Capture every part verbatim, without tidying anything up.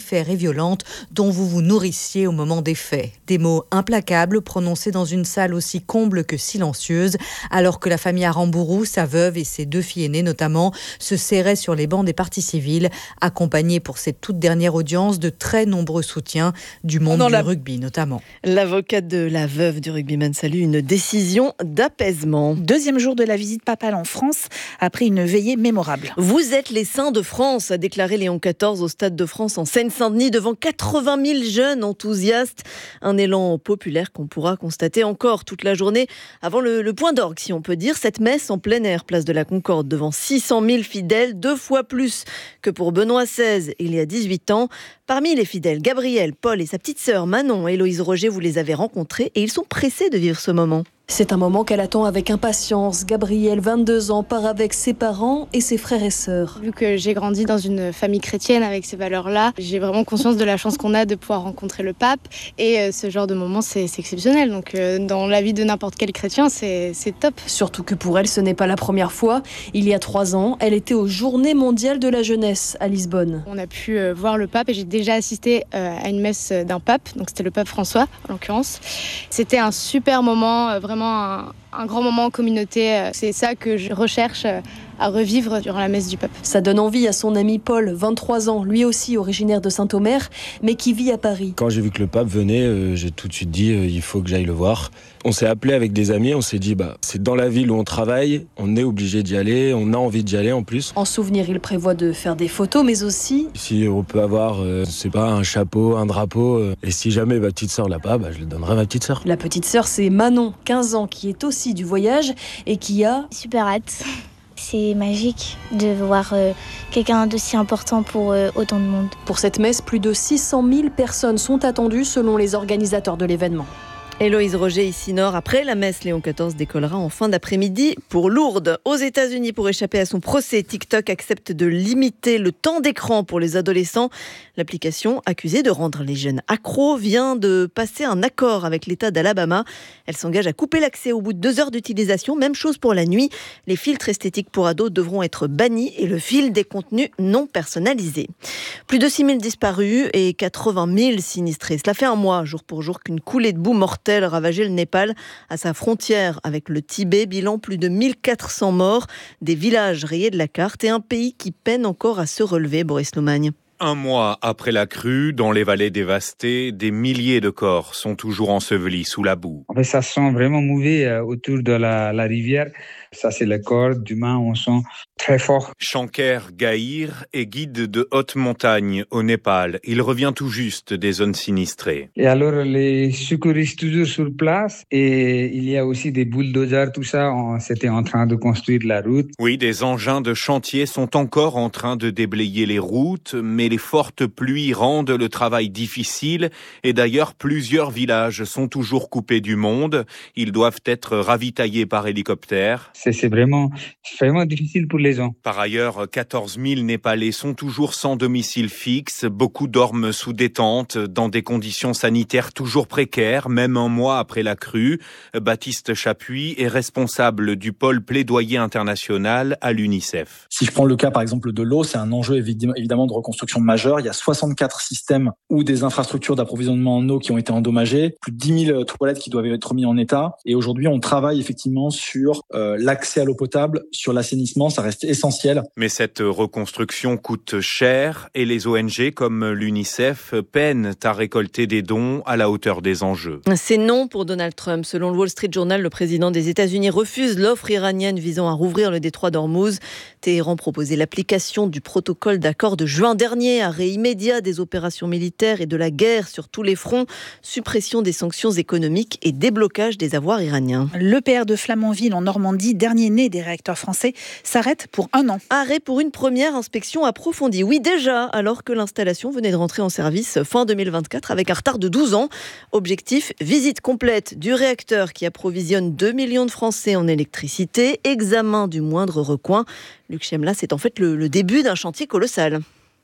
mortifère et violente dont vous vous nourrissiez au moment des faits. Des mots implacables prononcés dans une salle aussi comble que silencieuse, alors que la famille Aramburu, sa veuve et ses deux filles aînées notamment, se serraient sur les bancs des parties civiles, accompagnés pour cette toute dernière audience de très nombreux soutiens du monde Dans du la... rugby notamment. L'avocate de la veuve du rugbyman salue une décision d'apaisement. Deuxième jour de la visite papale en France, après une veillée mémorable. Vous êtes les saints de France, a déclaré Léon quatorze au Stade de France en Seine-Saint-Denis devant quatre-vingt mille jeunes enthousiastes. Un élan populaire qu'on pourra constater encore toute la journée avant le, le point d'orgue, si on peut dire. Cette messe en plein air, place de la Concorde, devant six cent mille fidèles, deux fois plus que pour Benoît seize il y a dix-huit ans. Parmi les fidèles, Gabriel, Paul et sa petite sœur Manon, Héloïse Roger, vous les avez rencontrés et ils sont pressés de vivre ce moment. C'est un moment qu'elle attend avec impatience. Gabrielle, vingt-deux ans, part avec ses parents et ses frères et sœurs. Vu que j'ai grandi dans une famille chrétienne avec ces valeurs-là, j'ai vraiment conscience de la chance qu'on a de pouvoir rencontrer le pape. Et ce genre de moment, c'est, c'est exceptionnel. Donc dans la vie de n'importe quel chrétien, c'est, c'est top. Surtout que pour elle, ce n'est pas la première fois. Il y a trois ans, elle était aux Journées mondiales de la jeunesse à Lisbonne. On a pu voir le pape et j'ai déjà assisté à une messe d'un pape. Donc c'était le pape François, en l'occurrence. C'était un super moment, vraiment Un, un grand moment en communauté. C'est ça que je recherche à revivre durant la messe du pape. Ça donne envie à son ami Paul, vingt-trois ans, lui aussi originaire de Saint-Omer, mais qui vit à Paris. Quand j'ai vu que le pape venait, euh, j'ai tout de suite dit euh, il faut que j'aille le voir. On s'est appelé avec des amis, on s'est dit bah c'est dans la ville où on travaille, on est obligé d'y aller, on a envie d'y aller en plus. En souvenir, il prévoit de faire des photos, mais aussi... Si on peut avoir, euh, c'est pas un chapeau, un drapeau, euh, et si jamais ma petite sœur l'a pas, bah, je le donnerai à ma petite sœur. La petite sœur, c'est Manon, quinze ans, qui est aussi du voyage et qui a... Super hâte. C'est magique de voir euh, quelqu'un d'aussi important pour euh, autant de monde. Pour cette messe, plus de six cent mille personnes sont attendues selon les organisateurs de l'événement. Héloïse Roger, ici Nord. Après la messe, Léon quatorze décollera en fin d'après-midi pour Lourdes. Aux États-Unis, pour échapper à son procès, TikTok accepte de limiter le temps d'écran pour les adolescents. L'application, accusée de rendre les jeunes accros, vient de passer un accord avec l'État d'Alabama. Elle s'engage à couper l'accès au bout de deux heures d'utilisation. Même chose pour la nuit. Les filtres esthétiques pour ados devront être bannis et le fil des contenus non personnalisés. Plus de six mille disparus et quatre-vingt mille sinistrés. Cela fait un mois, jour pour jour, qu'une coulée de boue mortelle ravageait le Népal à sa frontière avec le Tibet. Bilan, plus de mille quatre cents morts, des villages rayés de la carte et un pays qui peine encore à se relever, Boris Lomagne. Un mois après la crue, dans les vallées dévastées, des milliers de corps sont toujours ensevelis sous la boue. En fait, ça sent vraiment mauvais euh, autour de la, la rivière. Ça, c'est le corps d'humain, on sent très fort. Shanker Gahir est guide de haute montagne au Népal. Il revient tout juste des zones sinistrées. Et alors, les secouristes toujours sur place et il y a aussi des bulldozers, tout ça. On, c'était en train de construire la route. Oui, des engins de chantier sont encore en train de déblayer les routes, mais les fortes pluies rendent le travail difficile et d'ailleurs plusieurs villages sont toujours coupés du monde. Ils doivent être ravitaillés par hélicoptère. C'est, c'est vraiment, vraiment difficile pour les gens. Par ailleurs, quatorze mille Népalais sont toujours sans domicile fixe. Beaucoup dorment sous des tentes dans des conditions sanitaires toujours précaires, même un mois après la crue. Baptiste Chapuis est responsable du pôle plaidoyer international à l'UNICEF. Si je prends le cas par exemple de l'eau, c'est un enjeu évidemment de reconstruction majeur. Il y a soixante-quatre systèmes ou des infrastructures d'approvisionnement en eau qui ont été endommagées, plus de dix mille toilettes qui doivent être mises en état. Et aujourd'hui, on travaille effectivement sur euh, l'accès à l'eau potable, sur l'assainissement, ça reste essentiel. Mais cette reconstruction coûte cher et les O N G comme l'UNICEF peinent à récolter des dons à la hauteur des enjeux. C'est non pour Donald Trump. Selon le Wall Street Journal, le président des États-Unis refuse l'offre iranienne visant à rouvrir le détroit d'Ormuz. Téhéran proposait l'application du protocole d'accord de juin dernier, arrêt immédiat des opérations militaires et de la guerre sur tous les fronts, suppression des sanctions économiques et déblocage des avoirs iraniens. Le P R de Flamanville en Normandie, dernier né des réacteurs français, s'arrête pour un an. Arrêt pour une première inspection approfondie. Oui, déjà, alors que l'installation venait de rentrer en service fin deux mille vingt-quatre avec un retard de douze ans. Objectif, visite complète du réacteur qui approvisionne deux millions de Français en électricité. Examen du moindre recoin. Luc Chemla, c'est en fait le, le début d'un chantier colossal.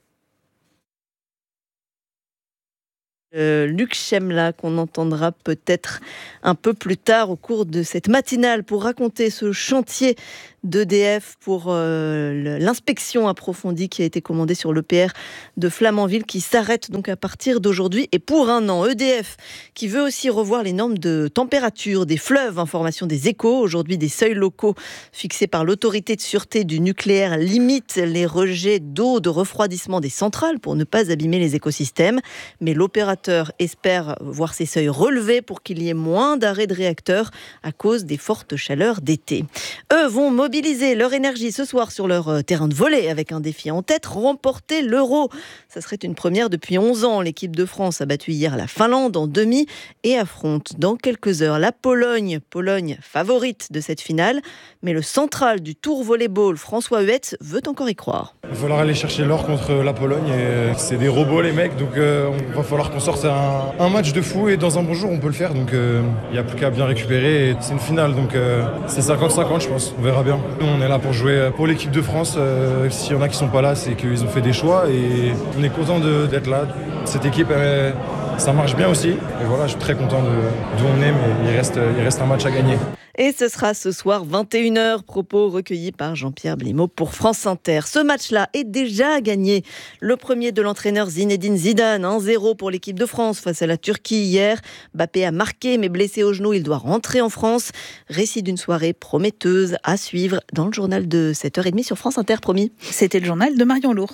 Euh, Luc Chemla, qu'on entendra peut-être un peu plus tard au cours de cette matinale pour raconter ce chantier d'E D F pour euh, l'inspection approfondie qui a été commandée sur l'E P R de Flamanville qui s'arrête donc à partir d'aujourd'hui et pour un an. E D F qui veut aussi revoir les normes de température des fleuves. Information des Échos. Aujourd'hui, des seuils locaux fixés par l'autorité de sûreté du nucléaire limitent les rejets d'eau de refroidissement des centrales pour ne pas abîmer les écosystèmes. Mais l'opérateur espère voir ces seuils relevés pour qu'il y ait moins d'arrêts de réacteurs à cause des fortes chaleurs d'été. Eux vont mobiliser leur énergie ce soir sur leur terrain de volley avec un défi en tête, remporter l'Euro. Ça serait une première depuis onze ans. L'équipe de France a battu hier la Finlande en demi et affronte dans quelques heures la Pologne. Pologne favorite de cette finale, mais le central du Tour Volleyball, François Huette, veut encore y croire. Il va falloir aller chercher l'or contre la Pologne et c'est des robots les mecs, donc euh, on va falloir qu'on sorte un, un match de fou et dans un bon jour on peut le faire, donc il euh, n'y a plus qu'à bien récupérer et c'est une finale, donc euh, c'est cinquante cinquante je pense, on verra bien. Nous on est là pour jouer pour l'équipe de France, euh, s'il y en a qui sont pas là c'est qu'ils ont fait des choix et on est content de, d'être là. Cette équipe elle, ça marche bien aussi et voilà, je suis très content de, d'où on est, mais il reste, il reste un match à gagner. Et ce sera ce soir vingt et une heures, propos recueillis par Jean-Pierre Blimaud pour France Inter. Ce match-là est déjà gagné. Le premier de l'entraîneur Zinedine Zidane, un zéro pour l'équipe de France face à la Turquie hier. Mbappé a marqué mais blessé au genou, il doit rentrer en France. Récit d'une soirée prometteuse à suivre dans le journal de sept heures trente sur France Inter, promis. C'était le journal de Marion Lourd.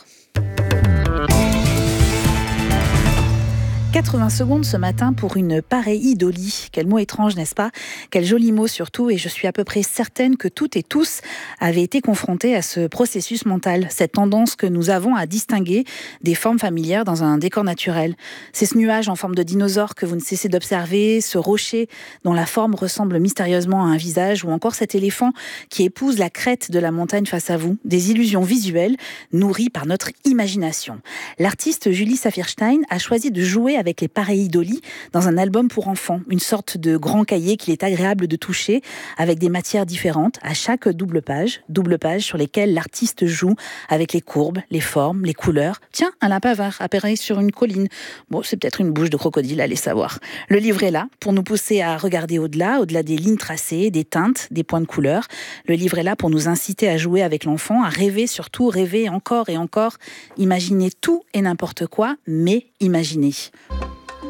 quatre-vingts secondes ce matin pour une pareille idolie. Quel mot étrange, n'est-ce pas ? Quel joli mot surtout, et je suis à peu près certaine que toutes et tous avaient été confrontés à ce processus mental, cette tendance que nous avons à distinguer des formes familières dans un décor naturel. C'est ce nuage en forme de dinosaure que vous ne cessez d'observer, ce rocher dont la forme ressemble mystérieusement à un visage, ou encore cet éléphant qui épouse la crête de la montagne face à vous. Des illusions visuelles nourries par notre imagination. L'artiste Julie Saphirstein a choisi de jouer avec les pareidolies dans un album pour enfants, une sorte de grand cahier qu'il est agréable de toucher avec des matières différentes à chaque double page, double page sur lesquelles l'artiste joue avec les courbes, les formes, les couleurs. Tiens, un lapin vert appareil sur une colline. Bon, c'est peut-être une bouche de crocodile, allez savoir. Le livre est là pour nous pousser à regarder au-delà, au-delà des lignes tracées, des teintes, des points de couleur. Le livre est là pour nous inciter à jouer avec l'enfant, à rêver, surtout rêver encore et encore, imaginer tout et n'importe quoi, mais imaginer.